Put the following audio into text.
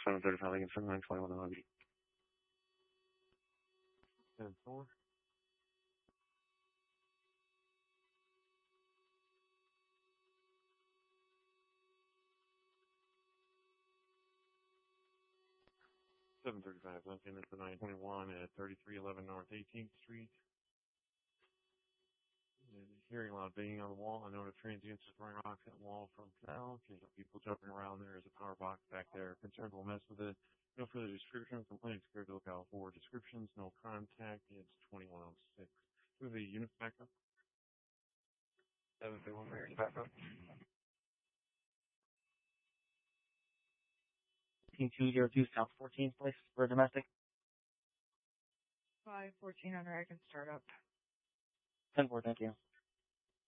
735 Lincoln 7921 LB. 10-4. $735 Lincoln at the 921 at 3311 North 18th Street. Hearing loud banging on the wall. I know the transients are throwing rocks at the wall from Canal. People jumping around. There is a power box back there. Concerned we'll mess with it. No further description. Complaint scared to look out for descriptions. No contact. It's 2106. Who the unit backup? 731 for your backup. 15202 South 14th place for domestic. 514 under, I can start up. 10-4, thank you.